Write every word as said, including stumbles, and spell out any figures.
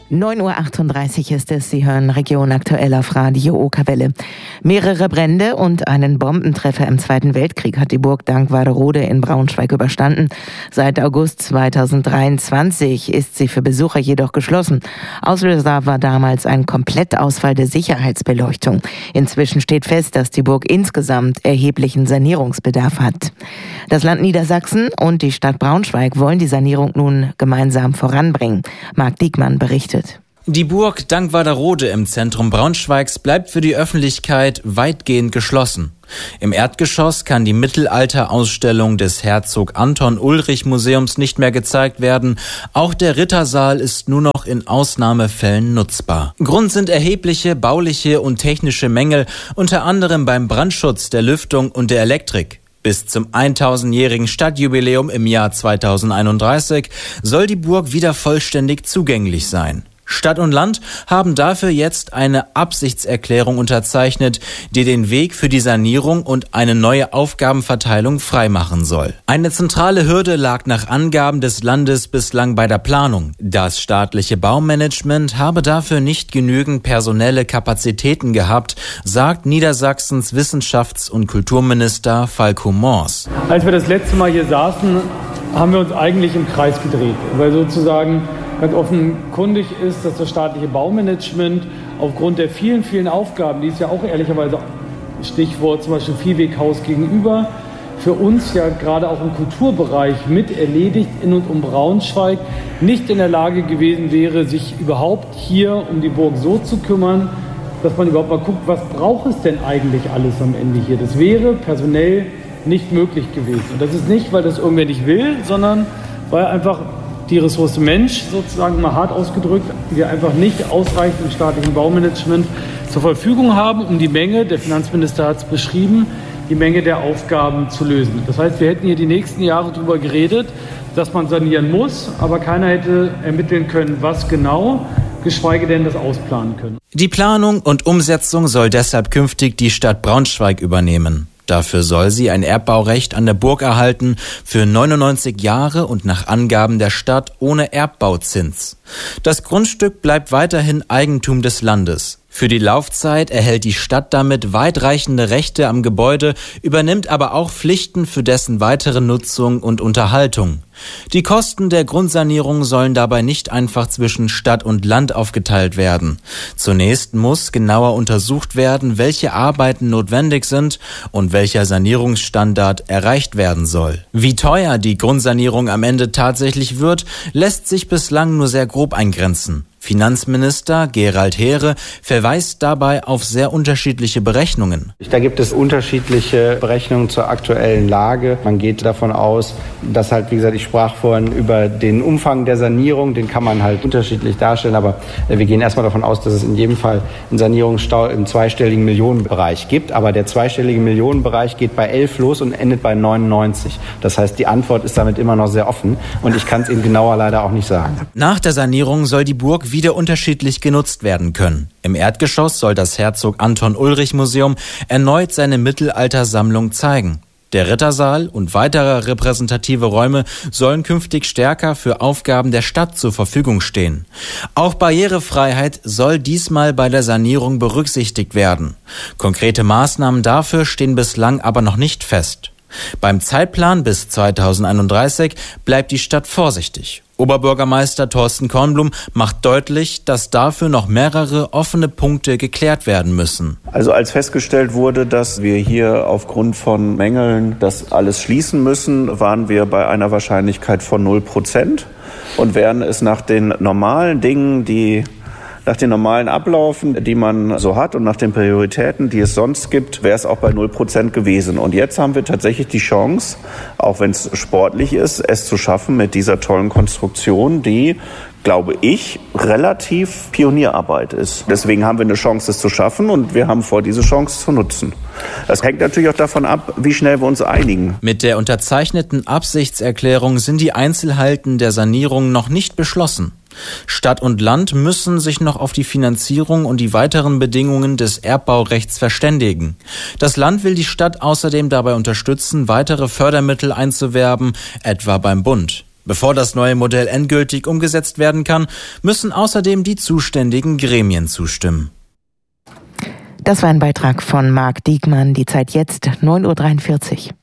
neun Uhr achtunddreißig ist es. Sie hören Region aktuell auf Radio Okerwelle. Mehrere Brände und einen Bombentreffer im Zweiten Weltkrieg hat die Burg Dankwarderode in Braunschweig überstanden. Seit August zweitausenddreiundzwanzig ist sie für Besucher jedoch geschlossen. Auslöser war damals ein Komplettausfall der Sicherheitsbeleuchtung. Inzwischen steht fest, dass die Burg insgesamt erheblichen Sanierungsbedarf hat. Das Land Niedersachsen und die Stadt Braunschweig wollen die Sanierung nun gemeinsam voranbringen. Marc Diekmann berichtet. Die Burg Dankwarderode im Zentrum Braunschweigs bleibt für die Öffentlichkeit weitgehend geschlossen. Im Erdgeschoss kann die Mittelalterausstellung des Herzog Anton Ulrich Museums nicht mehr gezeigt werden. Auch der Rittersaal ist nur noch in Ausnahmefällen nutzbar. Grund sind erhebliche bauliche und technische Mängel, unter anderem beim Brandschutz, der Lüftung und der Elektrik. Bis zum tausendjährigen Stadtjubiläum im Jahr zweitausendeinunddreißig soll die Burg wieder vollständig zugänglich sein. Stadt und Land haben dafür jetzt eine Absichtserklärung unterzeichnet, die den Weg für die Sanierung und eine neue Aufgabenverteilung freimachen soll. Eine zentrale Hürde lag nach Angaben des Landes bislang bei der Planung. Das staatliche Baumanagement habe dafür nicht genügend personelle Kapazitäten gehabt, sagt Niedersachsens Wissenschafts- und Kulturminister Falko Mors. Als wir das letzte Mal hier saßen, haben wir uns eigentlich im Kreis gedreht, weil sozusagen ganz offenkundig ist, dass das staatliche Baumanagement aufgrund der vielen, vielen Aufgaben, die es ja auch ehrlicherweise, Stichwort zum Beispiel Viehweghaus gegenüber, für uns ja gerade auch im Kulturbereich mit erledigt in und um Braunschweig, nicht in der Lage gewesen wäre, sich überhaupt hier um die Burg so zu kümmern, dass man überhaupt mal guckt, was braucht es denn eigentlich alles am Ende hier. Das wäre personell nicht möglich gewesen. Und das ist nicht, weil das irgendwer nicht will, sondern weil einfach die Ressource Mensch, sozusagen mal hart ausgedrückt, wir einfach nicht ausreichend im staatlichen Baumanagement zur Verfügung haben, um die Menge, der Finanzminister hat es beschrieben, die Menge der Aufgaben zu lösen. Das heißt, wir hätten hier die nächsten Jahre darüber geredet, dass man sanieren muss, aber keiner hätte ermitteln können, was genau, geschweige denn das ausplanen können. Die Planung und Umsetzung soll deshalb künftig die Stadt Braunschweig übernehmen. Dafür soll sie ein Erbbaurecht an der Burg erhalten für neunundneunzig Jahre und nach Angaben der Stadt ohne Erbbauzins. Das Grundstück bleibt weiterhin Eigentum des Landes. Für die Laufzeit erhält die Stadt damit weitreichende Rechte am Gebäude, übernimmt aber auch Pflichten für dessen weitere Nutzung und Unterhaltung. Die Kosten der Grundsanierung sollen dabei nicht einfach zwischen Stadt und Land aufgeteilt werden. Zunächst muss genauer untersucht werden, welche Arbeiten notwendig sind und welcher Sanierungsstandard erreicht werden soll. Wie teuer die Grundsanierung am Ende tatsächlich wird, lässt sich bislang nur sehr grob eingrenzen. Finanzminister Gerald Heere verweist dabei auf sehr unterschiedliche Berechnungen. Da gibt es unterschiedliche Berechnungen zur aktuellen Lage. Man geht davon aus, dass halt, wie gesagt, ich sprach vorhin über den Umfang der Sanierung, den kann man halt unterschiedlich darstellen, aber wir gehen erstmal davon aus, dass es in jedem Fall einen Sanierungsstau im zweistelligen Millionenbereich gibt. Aber der zweistellige Millionenbereich geht bei elf los und endet bei neunundneunzig. Das heißt, die Antwort ist damit immer noch sehr offen und ich kann es Ihnen genauer leider auch nicht sagen. Nach der Sanierung soll die Burg wieder unterschiedlich genutzt werden können. Im Erdgeschoss soll das Herzog Anton Ulrich Museum erneut seine Mittelaltersammlung zeigen. Der Rittersaal und weitere repräsentative Räume sollen künftig stärker für Aufgaben der Stadt zur Verfügung stehen. Auch Barrierefreiheit soll diesmal bei der Sanierung berücksichtigt werden. Konkrete Maßnahmen dafür stehen bislang aber noch nicht fest. Beim Zeitplan bis zweitausendeinunddreißig bleibt die Stadt vorsichtig. Oberbürgermeister Thorsten Kornblum macht deutlich, dass dafür noch mehrere offene Punkte geklärt werden müssen. Also als festgestellt wurde, dass wir hier aufgrund von Mängeln das alles schließen müssen, waren wir bei einer Wahrscheinlichkeit von null Prozent. Und wären es nach den normalen Dingen, die Nach den normalen Ablaufen, die man so hat und nach den Prioritäten, die es sonst gibt, wäre es auch bei null Prozent gewesen. Und jetzt haben wir tatsächlich die Chance, auch wenn es sportlich ist, es zu schaffen mit dieser tollen Konstruktion, die, glaube ich, relativ Pionierarbeit ist. Deswegen haben wir eine Chance, es zu schaffen und wir haben vor, diese Chance zu nutzen. Das hängt natürlich auch davon ab, wie schnell wir uns einigen. Mit der unterzeichneten Absichtserklärung sind die Einzelheiten der Sanierung noch nicht beschlossen. Stadt und Land müssen sich noch auf die Finanzierung und die weiteren Bedingungen des Erbbaurechts verständigen. Das Land will die Stadt außerdem dabei unterstützen, weitere Fördermittel einzuwerben, etwa beim Bund. Bevor das neue Modell endgültig umgesetzt werden kann, müssen außerdem die zuständigen Gremien zustimmen. Das war ein Beitrag von Marc Diekmann. Die Zeit jetzt neun Uhr dreiundvierzig.